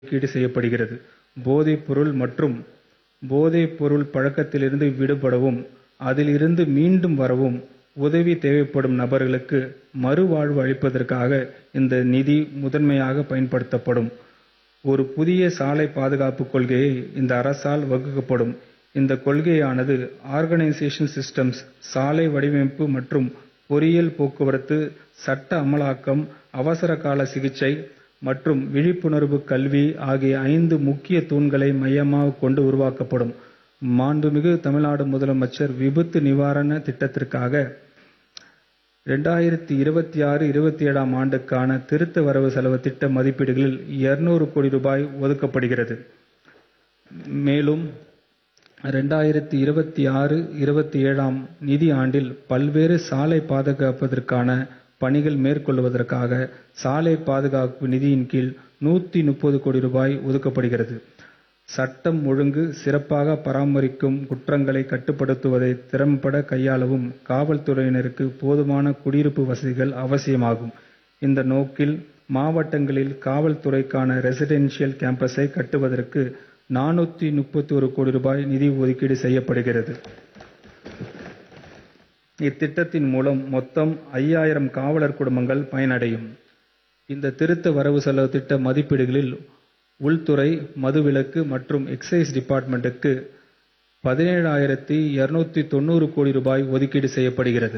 ஒதுக்கீடு செய்யப்படுகிறது. போதைப்பொருள் மற்றும் போதைப்பொருள் பழக்கத்திலிருந்து விடுபடவும், அதில் இருந்து மீண்டும் வரவும் உதவி தேவைப்படும் நபர்களுக்கு மறுவாழ்வு அளிப்பதற்காக இந்த நிதி முதன்மையாக பயன்படுத்தப்படும். ஒரு புதிய சாலை பாதுகாப்பு கொள்கையை இந்த அரசால் வகுக்கப்படும். இந்த கொள்கையானது ஆர்கனைசேஷன் சிஸ்டம்ஸ், சாலை வடிவமைப்பு மற்றும் பொறியியல் போக்குவரத்து, சட்ட அமலாக்கம், அவசரகால சிகிச்சை மற்றும் விழிப்புணர்வு கல்வி ஆகிய 5 முக்கிய தூண்களை மையமாகக் கொண்டு உருவாக்கப்படும். மாண்புமிகு தமிழ்நாடு முதலமைச்சர் விபத்து நிவாரண திட்டத்திற்காக 2026-27 ஆண்டுக்கான திருத்த வரவு செலவு திட்ட மதிப்பீடுகளில் 200 கோடி ரூபாய் ஒதுக்கப்படுகிறது. மேலும் 2026-27 நிதி ஆண்டில் பல்வேறு சாலை பாதுகாப்பதற்கான பணிகள் மேற்கொள்வதற்காக சாலை பாதுகாப்பு நிதியின் கீழ் 130 கோடி ரூபாய் ஒதுக்கப்படுகிறது. சட்டம் ஒழுங்கு சிறப்பாக பராமரிக்கும், குற்றங்களை கட்டுப்படுத்துவதை திறம்பட கையாளவும் காவல்துறையினருக்கு போதுமான குடியிருப்பு வசதிகள் அவசியமாகும். இந்த நோக்கில் மாவட்டங்களில் காவல்துறைக்கான ரெசிடென்ஷியல் கேம்பஸை கட்டுவதற்கு 431 கோடி ரூபாய் நிதி ஒதுக்கீடு செய்யப்படுகிறது. இத்திட்டத்தின் மூலம் மொத்தம் 5000 காவலர் குடும்பங்கள் பயனடையும். இந்த திருத்த வரவு செலவு திட்ட மதிப்பீடுகளில் உள்துறை, மதுவிலக்கு மற்றும் எக்சைஸ் டிபார்ட்மெண்ட்டுக்கு 17,290 கோடி ரூபாய் ஒதுக்கீடு செய்யப்படுகிறது.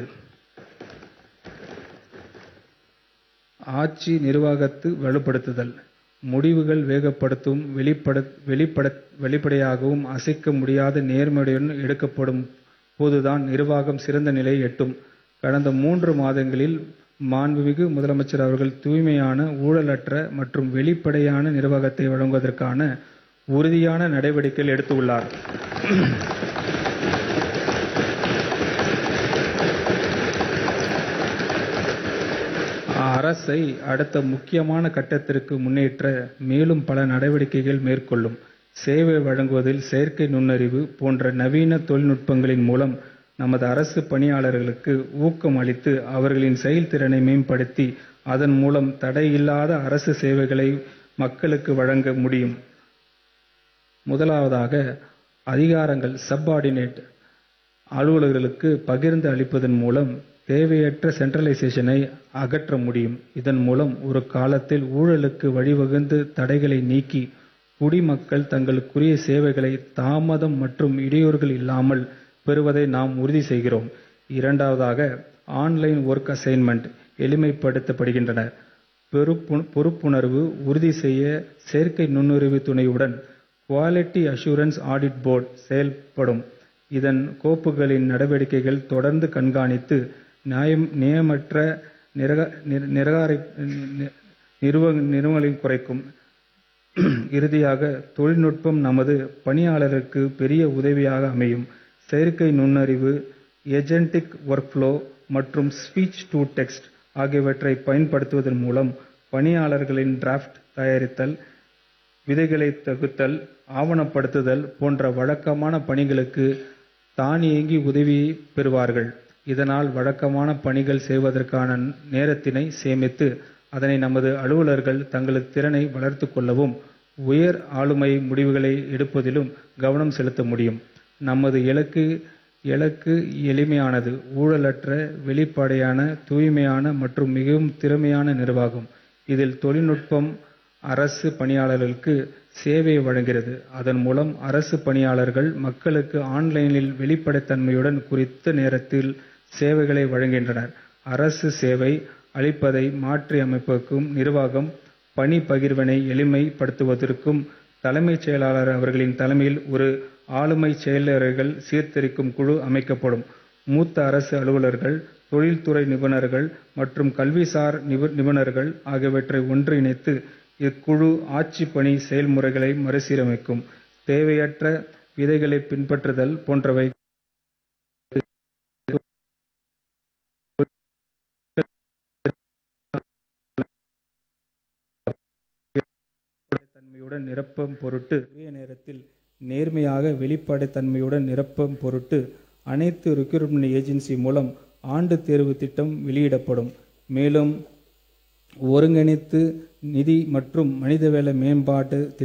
ஆட்சி நிர்வாகத்தை வலுப்படுத்துதல், முடிவுகள் வேகப்படுத்தும், வெளிப்படையாகவும் அசைக்க முடியாத நேர்மையுடன் எடுக்கப்படும் போதுதான் நிர்வாகம் சிறந்த நிலையை எட்டும். கடந்த 3 மாதங்களில் மாண்புமிகு முதலமைச்சர் அவர்கள் தூய்மையான, ஊழலற்ற மற்றும் வெளிப்படையான நிர்வாகத்தை வழங்குவதற்கான உறுதியான நடவடிக்கைகள் எடுத்துள்ளார். அரசை அடுத்த முக்கியமான கட்டத்திற்கு முன்னேற்ற மேலும் பல நடவடிக்கைகள் மேற்கொள்ளும். சேவை வழங்குவதில் செயற்கை நுண்ணறிவு போன்ற நவீன தொழில்நுட்பங்களின் மூலம் நமது அரசு பணியாளர்களுக்கு ஊக்கம் அளித்து அவர்களின் செயல்திறனை மேம்படுத்தி அதன் மூலம் தடையில்லாத அரசு சேவைகளை மக்களுக்கு வழங்க முடியும். முதலாவதாக, அதிகாரங்கள் சப்பார்டினேட் அலுவலர்களுக்கு பகிர்ந்து அளிப்பதன் மூலம் தேவையற்ற சென்ட்ரலைசேஷனை அகற்ற முடியும். இதன் மூலம் ஒரு காலத்தில் ஊழலுக்கு வழிவகுந்த தடைகளை நீக்கி குடிமக்கள் தங்களுக்குரிய சேவைகளை தாமதம் மற்றும் இடையூறுகள் இல்லாமல் பெறுவதை நாம் உறுதி செய்கிறோம். இரண்டாவதாக, ஆன்லைன் ஒர்க் அசைன்மெண்ட் எளிமைப்படுத்தப்படுகின்றன. பொறுப்புணர்வு உறுதி செய்ய செயற்கை நுண்ணறிவு துணையுடன் குவாலிட்டி அஷூரன்ஸ் ஆடிட் போர்டு செயல்படும். இதன் கோப்புகளின் நடவடிக்கைகள் தொடர்ந்து கண்காணித்து நியாயமற்ற நிறுவனங்களை குறைக்கும். இறுதியாக, தொழில்நுட்பம் நமது பணியாளருக்கு பெரிய உதவியாக அமையும். செயற்கை நுண்ணறிவு, ஏஜென்டிக் ஒர்க்ஃப்ளோ மற்றும் ஸ்பீச் டு டெக்ஸ்ட் ஆகியவற்றை பயன்படுத்துவதன் மூலம் பணியாளர்களின் டிராஃப்ட் தயாரித்தல், விதைகளை தொகுத்தல், ஆவணப்படுத்துதல் போன்ற வழக்கமான பணிகளுக்கு தானியங்கி உதவி பெறுவார்கள். இதனால் வழக்கமான பணிகள் செய்வதற்கான நேரத்தினை சேமித்து அதனை நமது அலுவலர்கள் தங்களது திறனை வளர்த்துக் கொள்ளவும் உயர் ஆளுமை முடிவுகளை எடுப்பதிலும் கவனம் செலுத்த முடியும். நமது இலக்கு எளிமையானது, ஊழலற்ற, வெளிப்படையான, தூய்மையான மற்றும் மிகவும் திறமையான நிர்வாகம். இதில் தொழில்நுட்பம் அரசு பணியாளர்களுக்கு சேவையை வழங்குகிறது. அதன் மூலம் அரசு பணியாளர்கள் மக்களுக்கு ஆன்லைனில் வெளிப்படைத்தன்மையுடன் குறித்த நேரத்தில் சேவைகளை வழங்குகின்றனர். அரசு சேவை அளிப்பதை மாற்றி அமைப்பதற்கும் நிர்வாகம் பணி பகிர்வினை எளிமைப்படுத்துவதற்கும் தலைமைச் செயலாளர் அவர்களின் தலைமையில் ஒரு ஆளுமை செயலர்கள் சீர்திருத்தும் குழு அமைக்கப்படும். மூத்த அரசு அலுவலர்கள், தொழில்துறை நிபுணர்கள் மற்றும் கல்விசார் நிபுணர்கள் ஆகியவற்றை ஒன்றிணைத்து இக்குழு ஆட்சி பணி செயல்முறைகளை மறுசீரமைக்கும். தேவையற்ற விதிகளை பின்பற்றுதல் போன்றவை தன்மையுடன் நிரப்பும் பொருட்டு, உரிய நேரத்தில் நேர்மையாக வெளிப்படைத்தன்மையுடன் நிரப்பும் பொருட்டு அனைத்து ரெக்ரூட்மெண்ட் ஏஜென்சி மூலம் ஆண்டு தேர்வு திட்டம் வெளியிடப்படும். மேலும் ஒருங்கிணைத்து நிதி மற்றும் மனிதவள மேம்பாட்டு